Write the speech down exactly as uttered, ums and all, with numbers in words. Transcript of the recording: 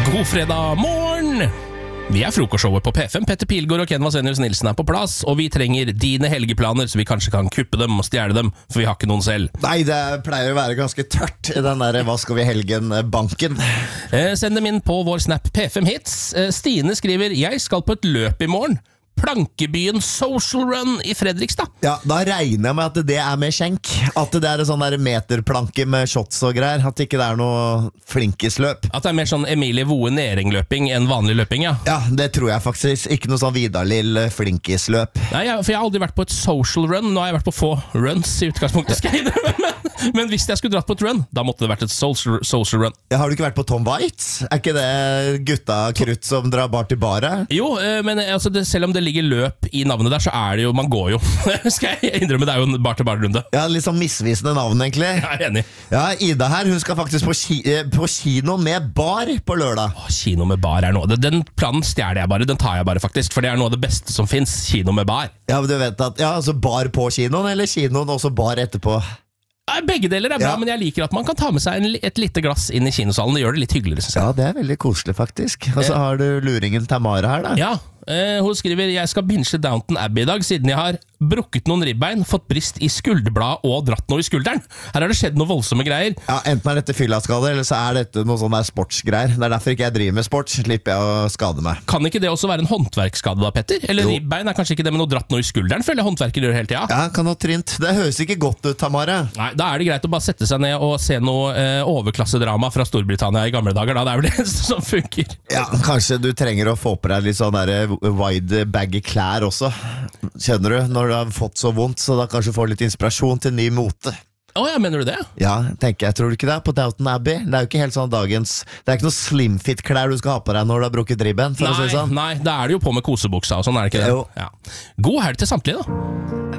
God fredag morgen! Vi er frokostshowet på P fem. Petter Pilgaard og Ken Vasenius Nilsen er på plass, og vi trenger dine helgeplaner, så vi kanskje kan kuppe dem og stjele dem, for vi har ikke noen selv. Nei, det pleier å være ganske tørt i den der «Hva skal vi helgen»-banken. Eh, send dem inn på vår snap P fem Hits. Eh, Stine skriver, jeg skal på et løp i morgen. Plankebyen Social Run i Fredrikstad. Ja, da regner jeg med at det er med skjenk. At det er en sånn der meterplanke med shots og greier. At det ikke er noe flinkesløp. At det er mer sånn Emilie Voe Næring-løping enn vanlig løping, ja. Ja, det tror jeg faktisk. Ikke noe sånn Vidar-lill flinkesløp. Nei, jeg, for jeg har aldri vært på et social run. Nå har jeg vært på få runs i utgangspunktet, skal jeg innrømme. Men, men hvis jeg skulle dratt på et run, da måtte det vært et social, social run. Ja, har du ikke vært på Tom White? Er ikke det gutta krutt som drar bar til bare? Jo, men altså, det, selv om det ligger løp i navnet der, så er det jo, man går jo. Skal jeg innrømme, det er jo en bar-til-bar-runde. Ja, litt sånn misvisende navn egentlig. Jeg er enig. Ja, Ida her, hun skal faktisk på, ki på kino med bar på lørdag. Åh, kino med bar er noe. Den planen stjeler jeg bare, den tar jeg bare faktisk, for det er noe av det beste som finnes, kino med bar. Ja, men du vet at, ja, altså bar på kinoen, eller kinoen også bar etterpå? Begge deler er bra, ja. Men jeg liker at man kan ta med seg en, et lite glass inn i kinosalen. Det gjør det litt hyggeligere, synes jeg. Ja, det er veldig koselig faktisk. Og så har du luringen Tamara her da. Ja, eh, hun skriver, jeg skal binge Downton Abbey i dag, siden jeg har brukket noen ribbein, fått brist i skulderbladet og dratt noe i skulderen. Her har det skjedd noe voldsomme greier. Ja, enten er dette fyllaskade, eller så er dette noe sånn der sportsgreier. Det er derfor ikke jeg driver med sport, slipper jeg å skade meg. Kan ikke det også være en håndverksskade da, Petter? Eller jo. Ribbein er kanskje ikke det, men noe dratt noe i skulderen, føler jeg håndverker gjør hele tida. Ja, kan ha trint. Det høres ikke godt ut, Tamara. Nei, da er det greit å bare sette seg ned og se noe eh, overklassedrama fra Storbritannia i gamle dager, da. Det er vel det som funker. Ja, kanskje du trenger å få på deg litt sånn der wide baggy klær også. Skjønner du? Når du har fått så vondt, så da kanskje får litt inspirasjon til ny mote. Å ja, mener du det? Ja, tenker jeg. Tror du ikke det? På Downton Abbey. Det er jo ikke helt sånn dagens. Det er ikke noe slimfit-klær du skal ha på deg når du har brukket ribben, for nei, å si sånn. Nei, da er det jo på med kosebuksa og sånn, er det ikke det? Jo. Ja. God helg til samtlige da.